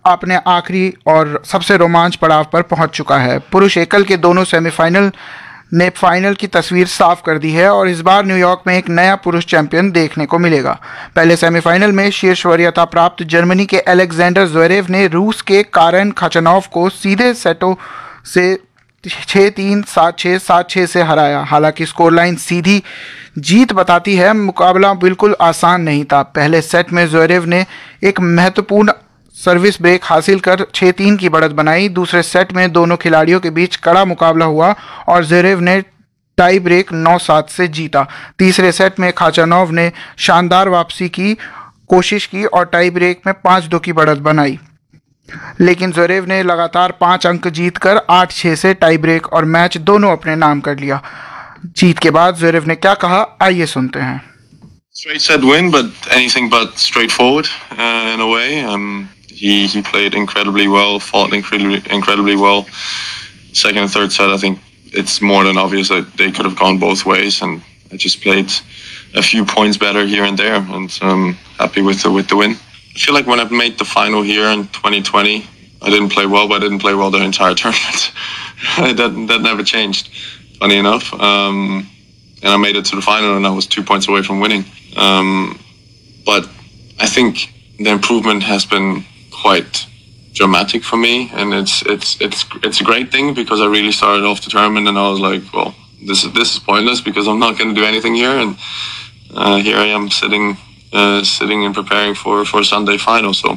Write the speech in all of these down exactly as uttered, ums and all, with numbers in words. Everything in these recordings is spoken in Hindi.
अपने आखिरी और सबसे रोमांच पड़ाव पर पहुंच चुका है। पुरुष एकल के दोनों सेमीफाइनल ने फाइनल की तस्वीर साफ कर दी है और इस बार न्यूयॉर्क में एक नया पुरुष चैंपियन देखने को मिलेगा। पहले सेमीफाइनल में शीर्ष वरीयता प्राप्त जर्मनी के अलेक्जेंडर ज़्वेरेव ने रूस के कारेन खाचनोव को सीधे सेटों से छः तीन सात छः सात छः से हराया। हालांकि स्कोर लाइन सीधी जीत बताती है, मुकाबला बिल्कुल आसान नहीं था। पहले सेट में ज़्वेरेव ने एक महत्वपूर्ण सर्विस ब्रेक हासिल कर छः तीन की बढ़त बनाई। दूसरे सेट में दोनों खिलाड़ियों के बीच कड़ा मुकाबला हुआ और ज़्वेरेव ने टाई ब्रेक नौ सात से जीता। तीसरे सेट में खाचनोव ने शानदार वापसी की कोशिश की और टाई ब्रेक में पाँच दो की बढ़त बनाई, लेकिन ज़्वेरेव ने लगातार पाँच अंक जीतकर आठ छः से टाई ब्रेक और मैच दोनों अपने नाम कर लिया। जीत के बाद ज़्वेरेव ने क्या कहा, आइए सुनते हैं। Straight set win, but anything but straightforward uh, in a way. Um, he he played incredibly well, fought incredibly incredibly well. Second and third set, I think it's more than obvious that they could have gone both ways, and I just played a few points better here and there, and um, happy with the with the win. I feel like when I made the final here in twenty twenty, I didn't play well, but I didn't play well the entire tournament. that that never changed, funny enough. Um, and I made it to the final, and I was two points away from winning. Um, but I think the improvement has been quite dramatic for me, and it's it's it's it's a great thing because I really started off the tournament and I was like, well, this is this is pointless because I'm not going to do anything here, and uh, here I am sitting. Uh, sitting and preparing for for Sunday final. So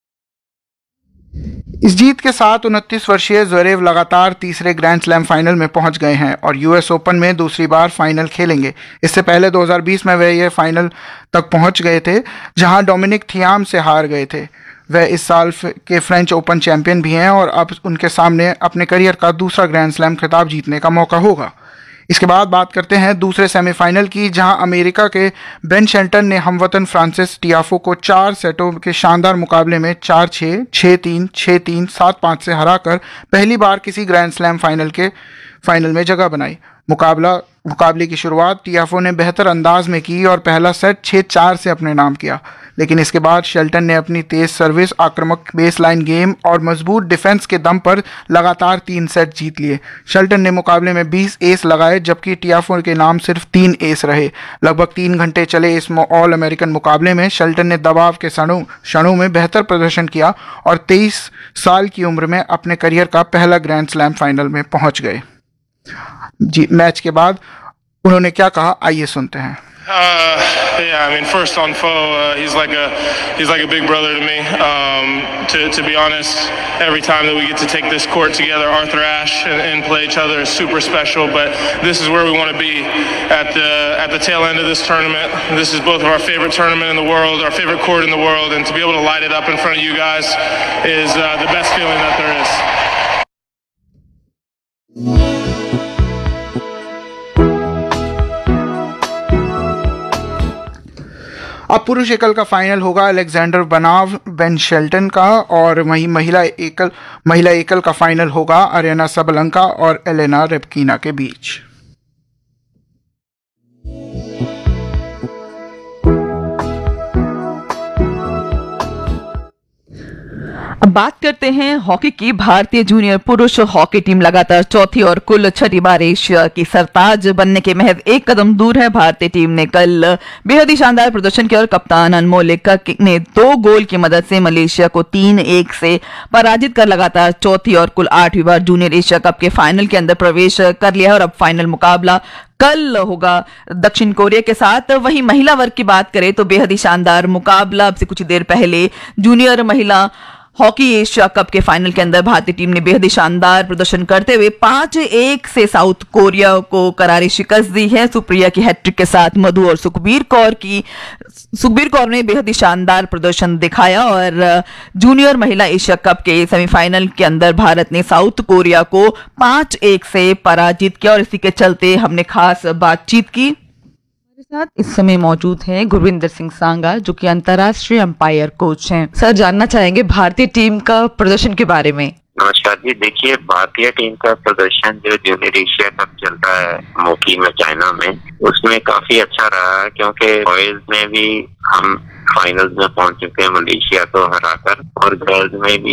इस जीत के साथ उनतीस वर्षीय ज़्वेरेव लगातार तीसरे ग्रैंड स्लैम फाइनल में पहुंच गए हैं और यूएस ओपन में दूसरी बार फाइनल खेलेंगे। इससे पहले दो हज़ार बीस में वे ये फाइनल तक पहुंच गए थे, जहां डोमिनिक थियाम से हार गए थे। वह इस साल के फ्रेंच ओपन चैंपियन भी हैं और अब उनके सामने अपने करियर का दूसरा ग्रैंड स्लैम खिताब जीतने का मौका होगा। इसके बाद बात करते हैं दूसरे सेमीफाइनल की, जहां अमेरिका के बेन शेल्टन ने हमवतन फ्रांसिस टियाफो को चार सेटों के शानदार मुकाबले में चार छः, छः तीन, छः तीन, सात पाँच से हराकर पहली बार किसी ग्रैंड स्लैम फाइनल के फाइनल में जगह बनाई। मुकाबला मुकाबले की शुरुआत टियाफो ने बेहतर अंदाज में की और पहला सेट छः चार से अपने नाम किया, लेकिन इसके बाद शेल्टन ने अपनी तेज सर्विस, आक्रामक बेसलाइन गेम और मजबूत डिफेंस के दम पर लगातार तीन सेट जीत लिए। शेल्टन ने मुकाबले में बीस एस लगाए, जबकि टियाफो के नाम सिर्फ तीन एस रहे। लगभग तीन घंटे चले इस ऑल अमेरिकन मुकाबले में शेल्टन ने दबाव के क्षणों क्षणों में बेहतर प्रदर्शन किया और तेईस साल की उम्र में अपने करियर का पहला ग्रैंड स्लैम फाइनल में पहुंच गए। जी मैच के बाद उन्होंने क्या कहा, आइए सुनते हैं। Uh, yeah, I mean, first on Foe, uh, he's like a he's like a big brother to me. Um, to to be honest, every time that we get to take this court together, Arthur Ashe, and, and play each other is super special. But this is where we want to be at the at the tail end of this tournament. This is both of our favorite tournament in the world, our favorite court in the world, and to be able to light it up in front of you guys is uh, the best feeling that there is. अब पुरुष एकल का फाइनल होगा अलेक्जेंडर बनाव बेन शेल्टन का, और वहीं महिला एकल महिला एकल का फाइनल होगा अरेना सबलंका और एलेना रेबकीना के बीच। अब बात करते हैं हॉकी की। भारतीय जूनियर पुरुष हॉकी टीम लगातार चौथी और कुल छठी बार एशिया की सरताज बनने के महज एक कदम दूर है। भारतीय टीम ने कल बेहद ही शानदार प्रदर्शन किया और कप्तान अनमोल लेखक ने दो गोल की मदद से मलेशिया को तीन एक से पराजित कर लगातार चौथी और कुल आठवीं बार जूनियर एशिया कप के फाइनल के अंदर प्रवेश कर लिया है। और अब फाइनल मुकाबला कल होगा दक्षिण कोरिया के साथ। वहीं महिला वर्ग की बात करें तो बेहद ही शानदार मुकाबला अब से कुछ देर पहले जूनियर महिला हॉकी एशिया कप के फाइनल के अंदर भारतीय टीम ने बेहद ही शानदार प्रदर्शन करते हुए पांच एक से साउथ कोरिया को करारी शिकस्त दी है। सुप्रिया की हैट्रिक के साथ मधु और सुखबीर कौर की सुखबीर कौर ने बेहद ही शानदार प्रदर्शन दिखाया और जूनियर महिला एशिया कप के सेमीफाइनल के अंदर भारत ने साउथ कोरिया को पांच एक से पराजित किया। और इसी के चलते हमने खास बातचीत की। साथ इस समय मौजूद हैं गुरविंदर सिंह सांगा, जो कि अंतर्राष्ट्रीय अंपायर कोच हैं। सर, जानना चाहेंगे भारतीय टीम का प्रदर्शन के बारे में। नमस्कार जी। देखिए, भारतीय टीम का प्रदर्शन जो जूनियर एशिया कप चल रहा है मोकी में, चाइना में, उसमें काफी अच्छा रहा है, क्योंकि बॉयज में भी हम फाइनल्स में पहुंच चुके हैं मलेशिया को हराकर, और गर्ल्स में भी